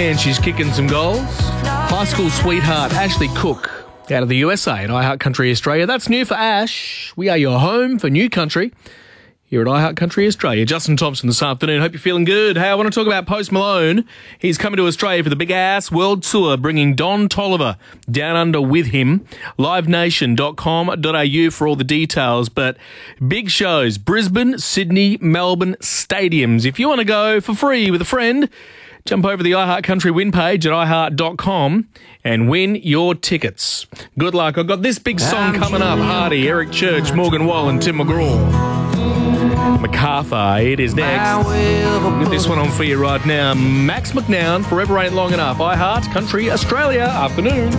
and she's kicking some goals. High school sweetheart Ashley Cook out of the USA at iHeart Country Australia. That's new for Ash. We are your home for new country here at iHeart Country Australia. Justin Thompson this afternoon. Hope you're feeling good. Hey, I want to talk about Post Malone. He's coming to Australia for the Big Ass World Tour, bringing Don Toliver down under with him. livenation.com.au for all the details. But big shows, Brisbane, Sydney, Melbourne stadiums. If you want to go for free with a friend, jump over the iHeart Country win page at iHeart.com and win your tickets. Good luck. I've got this big song coming up. Hardy, Eric Church, Morgan Wallen, Tim McGraw. MacArthur, it is next. Get this one on for you right now. Max McNown, Forever Ain't Long Enough. iHeart Country Australia, afternoon.